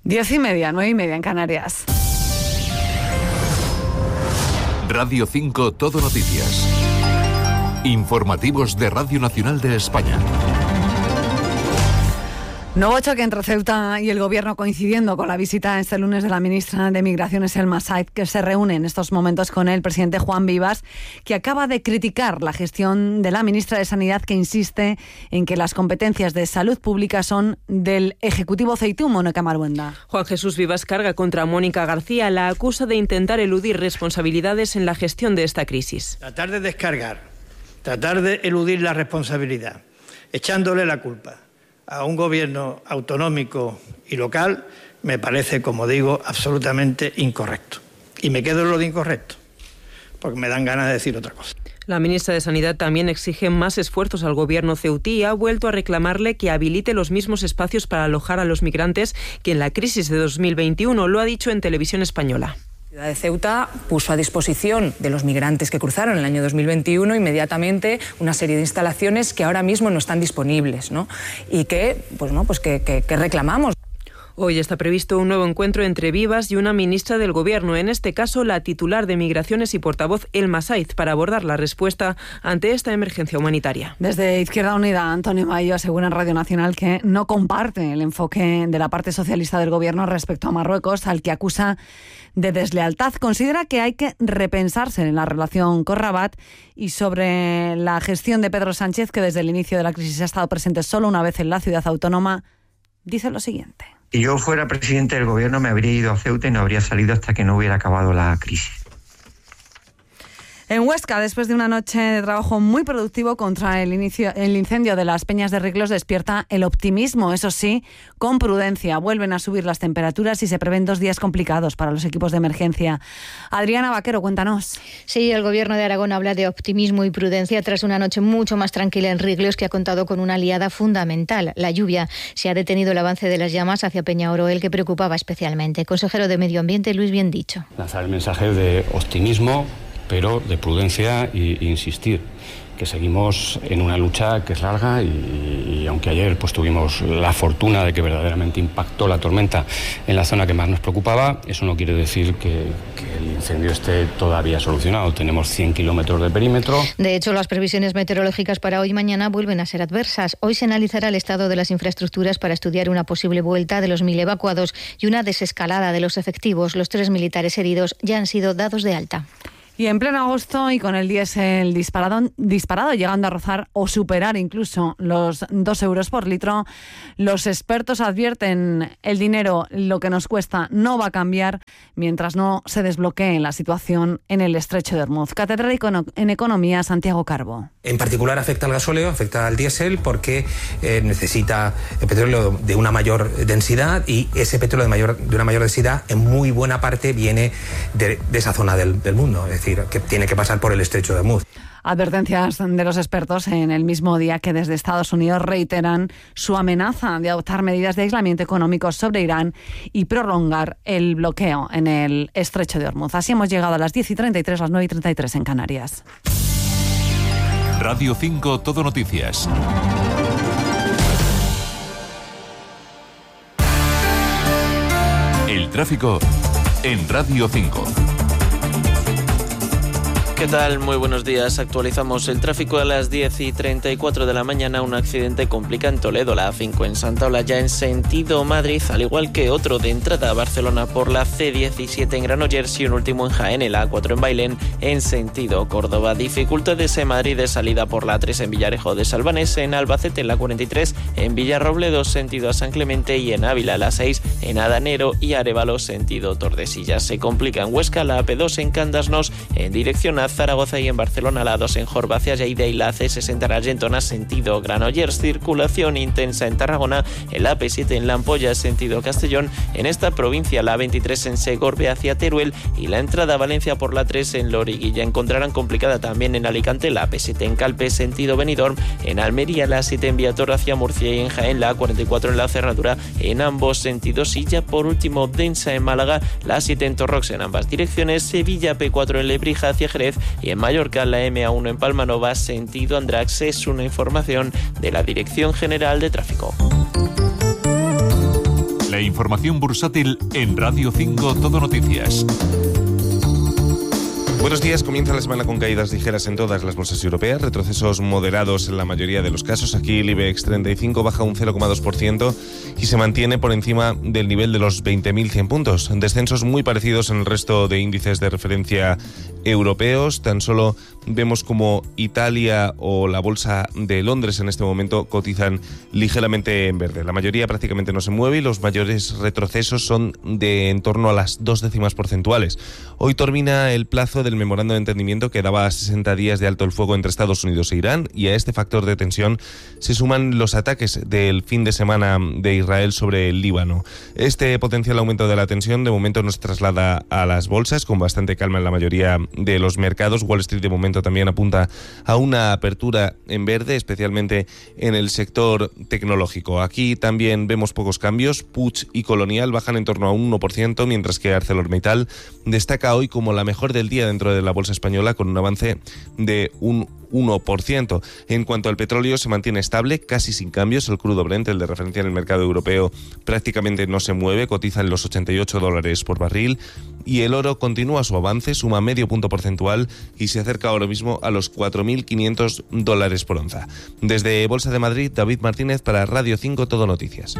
10:30, 9:30 en Canarias. Radio 5 Todo Noticias. Informativos de Radio Nacional de España. Nuevo choque entre Ceuta y el Gobierno, coincidiendo con la visita este lunes de la ministra de Migraciones, Elma Said, que se reúne en estos momentos con el presidente Juan Vivas, que acaba de criticar la gestión de la ministra de Sanidad, que insiste en que las competencias de salud pública son del Ejecutivo ceutí. Mónica Marbuenda. Juan Jesús Vivas carga contra Mónica García, la acusa de intentar eludir responsabilidades en la gestión de esta crisis. Tratar de descargar, tratar de eludir la responsabilidad, echándole la culpa a un gobierno autonómico y local, me parece, como digo, absolutamente incorrecto. Y me quedo en lo de incorrecto, porque me dan ganas de decir otra cosa. La ministra de Sanidad también exige más esfuerzos al gobierno ceutí y ha vuelto a reclamarle que habilite los mismos espacios para alojar a los migrantes que en la crisis de 2021. Lo ha dicho en Televisión Española. La ciudad de Ceuta puso a disposición de los migrantes que cruzaron en el año 2021 inmediatamente una serie de instalaciones que ahora mismo no están disponibles, ¿no? Y que reclamamos. Hoy está previsto un nuevo encuentro entre Vivas y una ministra del Gobierno, en este caso la titular de Migraciones y portavoz Elma Said, para abordar la respuesta ante esta emergencia humanitaria. Desde Izquierda Unida, Antonio Mayo asegura en Radio Nacional que no comparte el enfoque de la parte socialista del Gobierno respecto a Marruecos, al que acusa de deslealtad. Considera que hay que repensarse en la relación con Rabat, y sobre la gestión de Pedro Sánchez, que desde el inicio de la crisis ha estado presente solo una vez en la ciudad autónoma, dice lo siguiente. Si yo fuera presidente del Gobierno, me habría ido a Ceuta y no habría salido hasta que no hubiera acabado la crisis. En Huesca, después de una noche de trabajo muy productivo contra el incendio de las Peñas de Riglos, despierta el optimismo, eso sí, con prudencia. Vuelven a subir las temperaturas y se prevén 2 días complicados para los equipos de emergencia. Adriana Vaquero, cuéntanos. Sí, el Gobierno de Aragón habla de optimismo y prudencia tras una noche mucho más tranquila en Riglos, que ha contado con una aliada fundamental, la lluvia. Se ha detenido el avance de las llamas hacia Peñaoroel, que preocupaba especialmente. Consejero de Medio Ambiente, Luis Biendicho. Lanzar el mensaje de optimismo, pero de prudencia e insistir que seguimos en una lucha que es larga y aunque ayer pues tuvimos la fortuna de que verdaderamente impactó la tormenta en la zona que más nos preocupaba, eso no quiere decir que el incendio esté todavía solucionado. Tenemos 100 kilómetros de perímetro. De hecho, las previsiones meteorológicas para hoy y mañana vuelven a ser adversas. Hoy se analizará el estado de las infraestructuras para estudiar una posible vuelta de los 1.000 evacuados y una desescalada de los efectivos. Los 3 militares heridos ya han sido dados de alta. Y en pleno agosto, y con el diésel disparado, llegando a rozar o superar incluso los 2 euros por litro, los expertos advierten: el dinero, lo que nos cuesta, no va a cambiar mientras no se desbloquee la situación en el estrecho de Ormuz. Catedrático en Economía, Santiago Carbo. En particular afecta al gasóleo, afecta al diésel, porque necesita el petróleo de una mayor densidad, y ese petróleo de una mayor densidad en muy buena parte viene de esa zona del mundo. Es decir, que tiene que pasar por el estrecho de Ormuz. Advertencias de los expertos en el mismo día que desde Estados Unidos reiteran su amenaza de adoptar medidas de aislamiento económico sobre Irán y prolongar el bloqueo en el estrecho de Ormuz. Así hemos llegado a las 10:33, las 9:33 en Canarias. Radio 5 Todo Noticias. El tráfico en Radio 5. ¿Qué tal? Muy buenos días. Actualizamos el tráfico a las 10:34 de la mañana. Un accidente complica en Toledo, la A5 en Santa Olalla en sentido Madrid, al igual que otro de entrada a Barcelona por la C17 en Granollers y un último en Jaén, la A4 en Bailén en sentido Córdoba. Dificultades en Madrid de salida por la A3 en Villarejo de Salvanés, en Albacete en la 43, en Villarrobledo sentido a San Clemente y en Ávila la 6 en Adanero y Arévalo sentido Tordesillas. Se complica en Huesca la AP2 en Candasnos en dirección a Zaragoza y en Barcelona la A2 en Jorba hacia Lleida y la C60 en Argentona sentido Granollers. Circulación intensa en Tarragona, el AP7 en La Ampolla sentido Castellón, en esta provincia la A23 en Segorbe hacia Teruel y la entrada a Valencia por la 3 en Loriguilla. Encontrarán complicada también en Alicante la AP7 en Calpe sentido Benidorm, en Almería la A7 en Viator hacia Murcia y en Jaén la A44 en la Cerradura en ambos sentidos, y ya por último densa en Málaga la A7 en Torrox en ambas direcciones, Sevilla P4 en Lebrija hacia Jerez y en Mallorca la MA1 en Palmanova sentido Andrax. Es una información de la Dirección General de Tráfico. La información bursátil en Radio 5 Todo Noticias. Buenos días. Comienza la semana con caídas ligeras en todas las bolsas europeas, retrocesos moderados en la mayoría de los casos. Aquí el IBEX 35 baja un 0,2% y se mantiene por encima del nivel de los 20.100 puntos. Descensos muy parecidos en el resto de índices de referencia europeos. Tan solo vemos como Italia o la bolsa de Londres en este momento cotizan ligeramente en verde. La mayoría prácticamente no se mueve y los mayores retrocesos son de en torno a las 2 décimas porcentuales. Hoy termina el plazo del memorando de entendimiento que daba 60 días de alto el fuego entre Estados Unidos e Irán, y a este factor de tensión se suman los ataques del fin de semana de Israel sobre el Líbano. Este potencial aumento de la tensión de momento nos traslada a las bolsas con bastante calma en la mayoría de los mercados. Wall Street de momento también apunta a una apertura en verde, especialmente en el sector tecnológico. Aquí también vemos pocos cambios. Puig y Colonial bajan en torno a un 1%, mientras que ArcelorMittal destaca hoy como la mejor del día dentro de la bolsa española con un avance de un 1%. En cuanto al petróleo, se mantiene estable, casi sin cambios. El crudo Brent, el de referencia en el mercado europeo, prácticamente no se mueve, cotiza en los $88 por barril. Y el oro continúa su avance, suma medio punto porcentual y se acerca ahora mismo a los $4.500 por onza. Desde Bolsa de Madrid, David Martínez para Radio 5 Todo Noticias.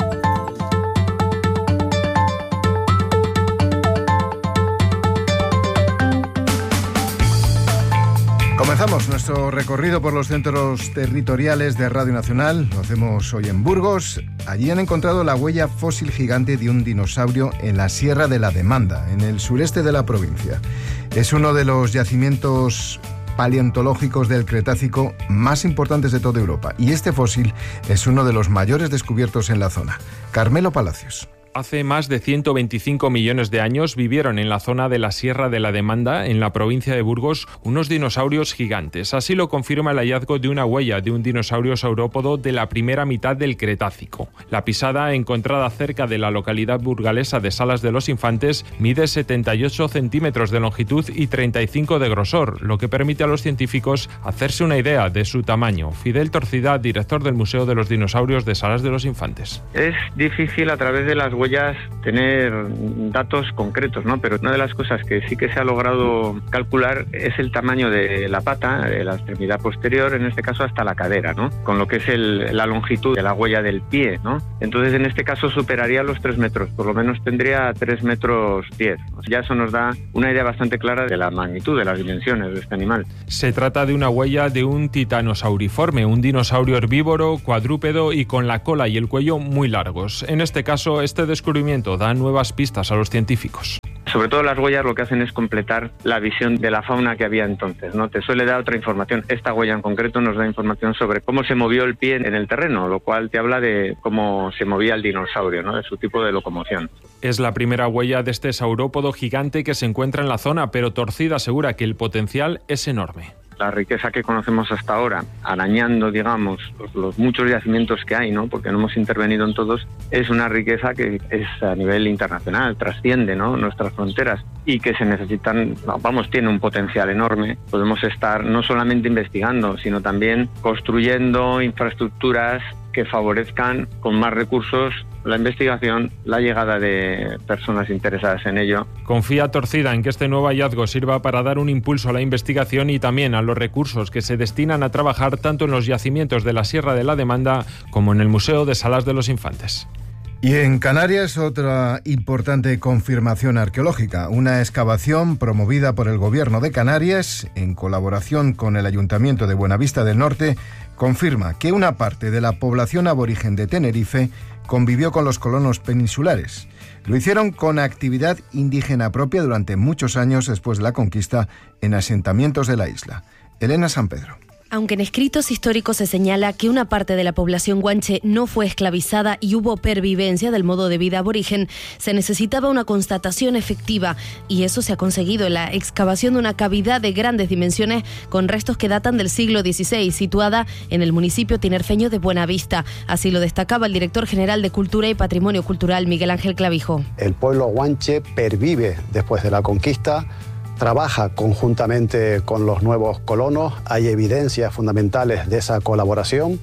Comenzamos nuestro recorrido por los centros territoriales de Radio Nacional. Lo hacemos hoy en Burgos. Allí han encontrado la huella fósil gigante de un dinosaurio en la Sierra de la Demanda, en el sureste de la provincia. Es uno de los yacimientos paleontológicos del Cretácico más importantes de toda Europa. Y este fósil es uno de los mayores descubiertos en la zona. Carmelo Palacios. Hace más de 125 millones de años vivieron en la zona de la Sierra de la Demanda, en la provincia de Burgos, unos dinosaurios gigantes. Así lo confirma el hallazgo de una huella de un dinosaurio saurópodo de la primera mitad del Cretácico. La pisada, encontrada cerca de la localidad burgalesa de Salas de los Infantes, mide 78 centímetros de longitud y 35 de grosor, lo que permite a los científicos hacerse una idea de su tamaño. Fidel Torcida, director del Museo de los Dinosaurios de Salas de los Infantes. Es difícil a través de las huellas tener datos concretos, ¿no? Pero una de las cosas que sí que se ha logrado calcular es el tamaño de la pata, de la extremidad posterior, en este caso hasta la cadera, ¿no? Con lo que es la longitud de la huella del pie, ¿no? Entonces, en este caso superaría los 3 metros, por lo menos tendría 3 metros 10. Ya eso nos da una idea bastante clara de la magnitud, de las dimensiones de este animal. Se trata de una huella de un titanosauriforme, un dinosaurio herbívoro, cuadrúpedo y con la cola y el cuello muy largos. En este caso, este descubrimiento da nuevas pistas a los científicos. Sobre todo las huellas lo que hacen es completar la visión de la fauna que había entonces, ¿no? Te suele dar otra información. Esta huella en concreto nos da información sobre cómo se movió el pie en el terreno, lo cual te habla de cómo se movía el dinosaurio, ¿no? De su tipo de locomoción. Es la primera huella de este saurópodo gigante que se encuentra en la zona, pero Torcida asegura que el potencial es enorme. La riqueza que conocemos hasta ahora, arañando, digamos, los muchos yacimientos que hay, ¿no? Porque no hemos intervenido en todos, es una riqueza que es a nivel internacional, trasciende, ¿no? Nuestras fronteras y que se necesitan, tiene un potencial enorme. Podemos estar no solamente investigando, sino también construyendo infraestructuras que favorezcan con más recursos la investigación, la llegada de personas interesadas en ello. Confía Torcida en que este nuevo hallazgo sirva para dar un impulso a la investigación y también a los recursos que se destinan a trabajar tanto en los yacimientos de la Sierra de la Demanda como en el Museo de Salas de los Infantes. Y en Canarias, otra importante confirmación arqueológica, una excavación promovida por el Gobierno de Canarias, en colaboración con el Ayuntamiento de Buenavista del Norte, confirma que una parte de la población aborigen de Tenerife convivió con los colonos peninsulares. Lo hicieron con actividad indígena propia durante muchos años después de la conquista en asentamientos de la isla. Elena San Pedro. Aunque en escritos históricos se señala que una parte de la población guanche no fue esclavizada y hubo pervivencia del modo de vida aborigen, se necesitaba una constatación efectiva y eso se ha conseguido en la excavación de una cavidad de grandes dimensiones con restos que datan del siglo XVI, situada en el municipio tinerfeño de Buenavista. Así lo destacaba el director general de Cultura y Patrimonio Cultural, Miguel Ángel Clavijo. El pueblo guanche pervive después de la conquista, trabaja conjuntamente con los nuevos colonos, hay evidencias fundamentales de esa colaboración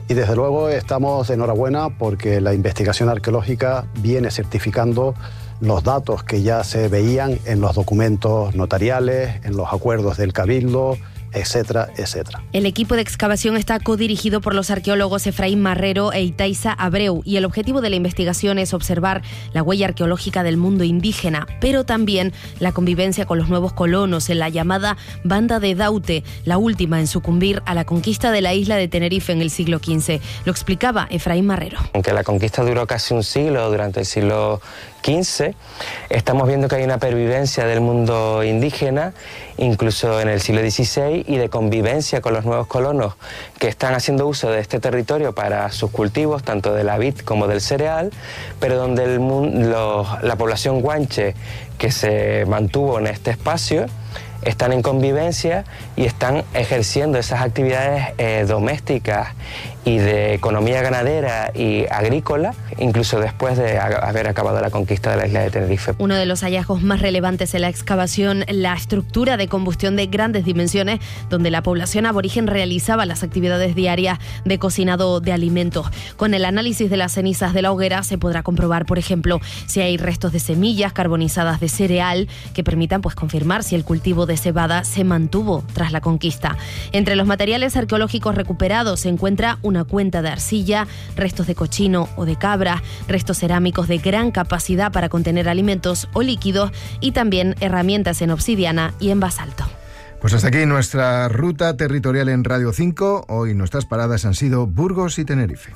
Y desde luego estamos de enhorabuena porque la investigación arqueológica viene certificando los datos que ya se veían en los documentos notariales, en los acuerdos del Cabildo, etcétera, etcétera. El equipo de excavación está codirigido por los arqueólogos Efraín Marrero e Itaiza Abreu y el objetivo de la investigación es observar la huella arqueológica del mundo indígena, pero también la convivencia con los nuevos colonos en la llamada Banda de Daute, la última en sucumbir a la conquista de la isla de Tenerife en el siglo XV. Lo explicaba Efraín Marrero. Aunque la conquista duró casi un siglo, durante el siglo XV, estamos viendo que hay una pervivencia del mundo indígena, incluso en el siglo XVI, y de convivencia con los nuevos colonos que están haciendo uso de este territorio para sus cultivos, tanto de la vid como del cereal, pero donde la población guanche que se mantuvo en este espacio están en convivencia y están ejerciendo esas actividades domésticas y de economía ganadera y agrícola, incluso después de haber acabado la conquista de la isla de Tenerife. Uno de los hallazgos más relevantes en la excavación, la estructura de combustión de grandes dimensiones, donde la población aborigen realizaba las actividades diarias de cocinado de alimentos. Con el análisis de las cenizas de la hoguera se podrá comprobar, por ejemplo, si hay restos de semillas carbonizadas de cereal que permitan confirmar si el cultivo de cebada se mantuvo tras la conquista. Entre los materiales arqueológicos recuperados se encuentra una cuenta de arcilla, restos de cochino o de cabra, restos cerámicos de gran capacidad para contener alimentos o líquidos y también herramientas en obsidiana y en basalto. Pues hasta aquí nuestra ruta territorial en Radio 5. Hoy nuestras paradas han sido Burgos y Tenerife.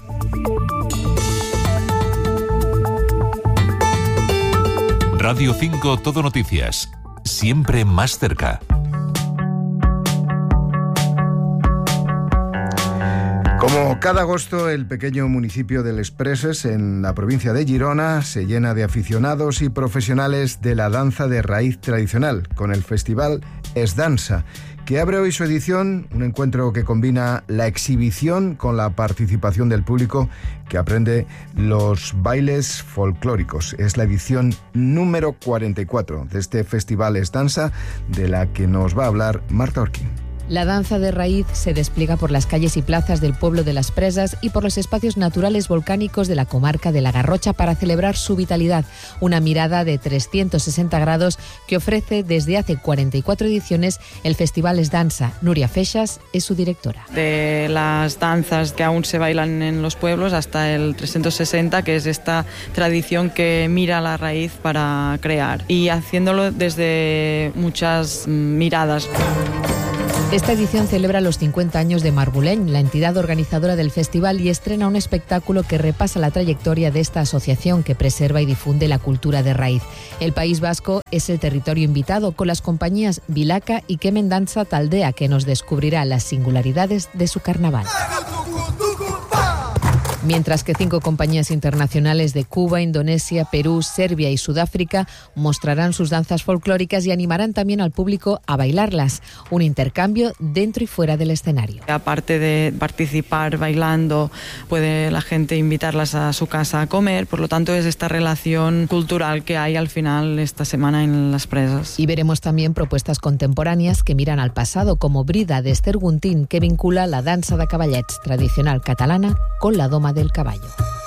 Radio 5 Todo Noticias. Siempre más cerca. Como cada agosto, el pequeño municipio de Les Preses, en la provincia de Girona, se llena de aficionados y profesionales de la danza de raíz tradicional, con el festival Es Dansa, que abre hoy su edición, un encuentro que combina la exhibición con la participación del público que aprende los bailes folclóricos. Es la edición número 44 de este festival Es Dansa, de la que nos va a hablar Marta Orquín. La danza de raíz se despliega por las calles y plazas del pueblo de Las Presas y por los espacios naturales volcánicos de la comarca de la Garrocha para celebrar su vitalidad. Una mirada de 360 grados que ofrece desde hace 44 ediciones el Festival Es Dansa. Nuria Feixas es su directora. De las danzas que aún se bailan en los pueblos hasta el 360, que es esta tradición que mira la raíz para crear y haciéndolo desde muchas miradas. Esta edición celebra los 50 años de Marbuleny, la entidad organizadora del festival, y estrena un espectáculo que repasa la trayectoria de esta asociación que preserva y difunde la cultura de raíz. El País Vasco es el territorio invitado, con las compañías Vilaca y Kemen Danza Taldea, que nos descubrirá las singularidades de su carnaval. Mientras que 5 compañías internacionales de Cuba, Indonesia, Perú, Serbia y Sudáfrica mostrarán sus danzas folclóricas y animarán también al público a bailarlas. Un intercambio dentro y fuera del escenario. Aparte de participar bailando, puede la gente invitarlas a su casa a comer. Por lo tanto, es esta relación cultural que hay al final esta semana en Las Presas. Y veremos también propuestas contemporáneas que miran al pasado, como Brida de Esther Guntín, que vincula la dansa de cavallets tradicional catalana con la doma del caballo.